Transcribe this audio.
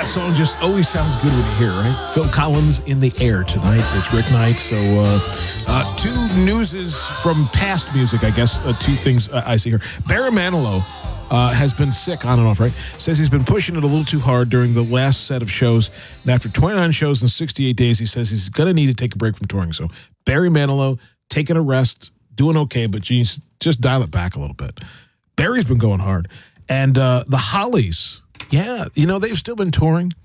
That song just always sounds good when you hear it, right? Phil Collins in the air tonight. It's Rick Knight. So, two newses from past music, I guess. Two things I see here. Barry Manilow has been sick on and off, right? Says he's been pushing it a little too hard during the last set of shows. And after 29 shows in 68 days, he says he's going to need to take a break from touring. So, Barry Manilow, taking a rest, doing okay, but geez, just dial it back a little bit. Barry's been going hard. And the Hollies, yeah, they've still been touring.